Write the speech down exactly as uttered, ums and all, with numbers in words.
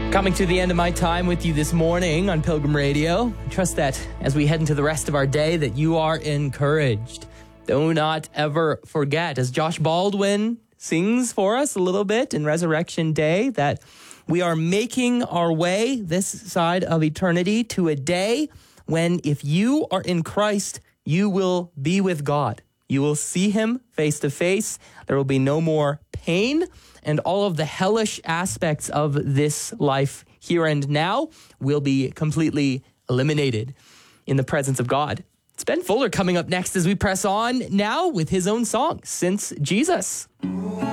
Coming to the end of my time with you this morning on Pilgrim Radio. I trust that as we head into the rest of our day that you are encouraged. Do not ever forget, as Josh Baldwin sings for us a little bit in Resurrection Day, that we are making our way this side of eternity to a day when, if you are in Christ, you will be with God. You will see him face to face. There will be no more pain, and all of the hellish aspects of this life here and now will be completely eliminated in the presence of God. It's Ben Fuller coming up next as we press on now with his own song, Since Jesus.